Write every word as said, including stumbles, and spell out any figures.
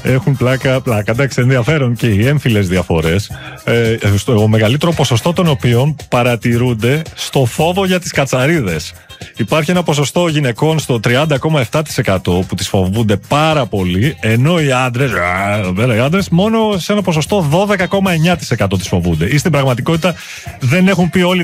Έχουν πλάκα, πλάκα. Εντάξει, ενδιαφέρον και οι έμφυλες διαφορές. Ε, στο μεγαλύτερο ποσοστό των οποίων παρατηρούνται στο φόβο για τις κατσαρίδες. Υπάρχει ένα ποσοστό γυναικών στο τριάντα κόμμα επτά τοις εκατό που τις φοβούνται πάρα πολύ, ενώ οι άντρες, οι άντρες μόνο σε ένα ποσοστό δώδεκα κόμμα εννιά τοις εκατό τις φοβούνται. Ή στην πραγματικότητα δεν έχουν πει όλοι